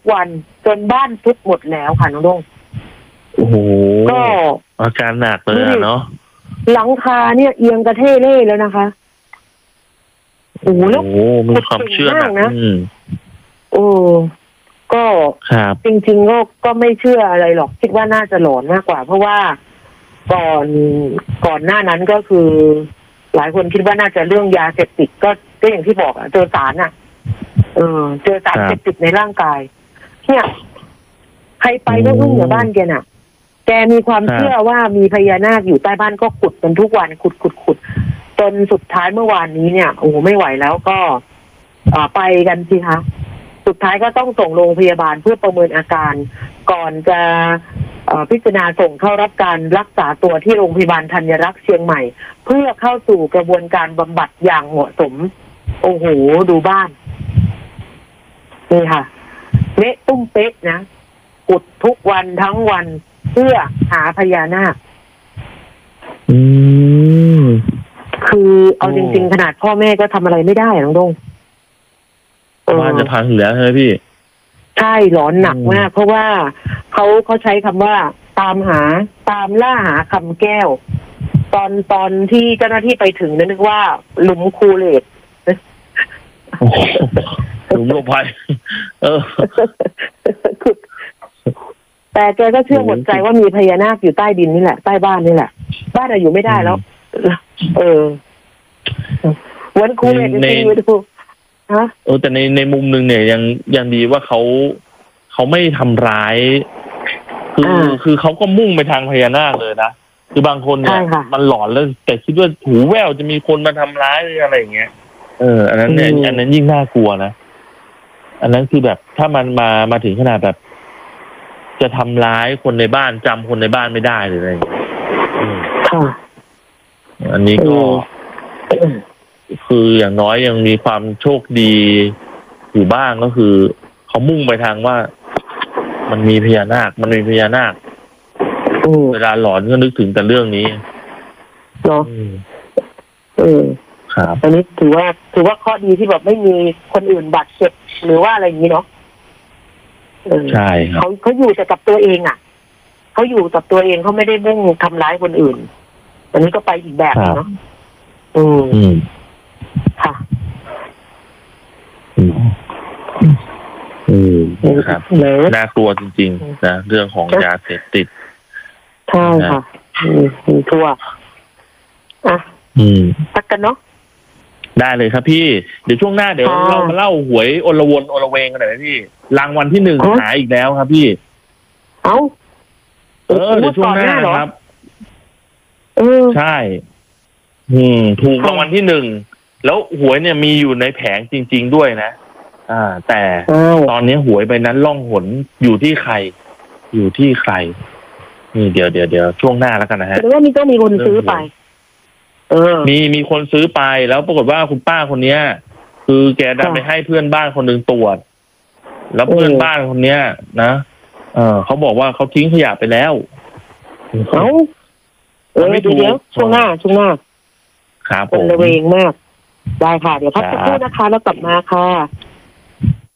วันจนบ้านทรุดหมดแล้วค่ะน้องดงโอ้โหก็อาการหนักเลยเนาะหลังคาเนี่ยเอียงกระเทเล่แล้วนะคะโอ้โหแล้วมีความเชื่อหนักนะโอ้ก็จริงๆก็ไม่เชื่ออะไรหรอกคิดว่าน่าจะหลอนมากกว่าเพราะว่าก่อนหน้านั้นก็คือหลายคนคิดว่าน่าจะเรื่องยาเสพติดก็อย่างที่บอกเจอสารเจอสารเสพติดในร่างกายเนี่ยใครไปก็อึ้งอยู่บ้านแกน่ะแกมีความเชื่อว่ามีพญานาคอยู่ใต้บ้านก็ขุดกันทุกวันขุดจนสุดท้ายเมื่อวานนี้เนี่ยโอ้ไม่ไหวแล้วก็ไปกันสิคะสุดท้ายก็ต้องส่งโรงพยาบาลเพื่อประเมินอาการก่อนจะพิจารณาส่งเข้ารับการรักษาตัวที่โรงพยาบาลธัญรักษ์เชียงใหม่เพื่อเข้าสู่กระบวนการบำบัดอย่างเหมาะสมโอ้โหดูบ้านนี่ค่ะเละตุ้มเป๊ะนะขุดทุกวันทั้งวันเพื่อหาพญานาคคือเอาจริงๆขนาดพ่อแม่ก็ทำอะไรไม่ได้น้องดงบ้านจะพังอยู่แล้วใช่ไหมพี่ใช่หลอนหนักมากเพราะว่าเขาใช้คำว่าตามล่าหาคำแก้วตอนที่เจ้าหน้าที่ไปถึงนึกว่าหลุมคูเลตหลุมลงไปแต่แกก็เชื่อหมดใจว่ามีพญานาคอยู่ใต้ดินนี่แหละใต้บ้านนี่แหละบ้านอยู่ไม่ได้แล้ววันคูเลตจริงๆดูแต่ในมุมนึงเนี่ยยังดีว่าเขาไม่ทำร้ายคือเขาก็มุ่งไปทางพญานาคเลยนะคือบางคนเนี่ยมันหลอนแล้วแต่คิดว่าหูแว่วจะมีคนมาทำร้ายหรืออะไรอย่างเงี้ยอันนั้นเนี่ยอันนั้นยิ่งน่ากลัวนะอันนั้นคือแบบถ้ามันมาถึงขนาดแบบจะทำร้ายคนในบ้านจำคนในบ้านไม่ได้เลยอะไรอย่างเงี้ยอันนี้ก็คืออย่างน้อยยังมีความโชคดีอยู่บ้างก็คือเขามุ่งไปทางว่ามันมีพญานาคเวลาหลอนก็นึกถึงแต่เรื่องนี้เนาะครับอันนี้ถือว่าข้อดีที่แบบไม่มีคนอื่นบาดเจ็บหรือว่าอะไรอย่างนี้เนาะใช่ครับเขาอยู่แต่กับตัวเองเขาอยู่กับตัวเองเขาไม่ได้มุ่งทำร้ายคนอื่นอันนี้ก็ไปอีกแบบเนาะค่ะครับน่ากลัวจริงๆนะเรื่องของยาเสพติดใช่ค่ะมีทั่วสักกันเนาะได้เลยครับพี่เดี๋ยวช่วงหน้าเดี๋ยวเรามาเล่าหวยอลวนอลเวงกันหน่อยนะพี่รางวัลที่1หายอีกแล้วครับพี่เดี๋ยวช่วงหน้าครับใช่ถูกรางวัลที่1แล้วหวยเนี่ยมีอยู่ในแผงจริงๆด้วยนะแต่ตอนนี้หวยใบนั้นล่องหนอยู่ที่ใครนี่เดี๋ยวช่วงหน้าแล้วกันนะฮะหรือว่าต้องมีคนซื้อไปมีคนซื้อไปแล้วปรากฏว่าคุณป้าคนเนี้ยคือแกดันไปให้เพื่อนบ้านคนหนึ่งตรวจแล้วเพื่อนบ้านคนเนี้ยนะเขาบอกว่าเขาทิ้งขยะไปแล้วไม่ถูกช่วงหน้าครับเป็นระเวงมากได้ค่ะเดี๋ยวพักสักครู่นะคะแล้วกลับมาค่ะ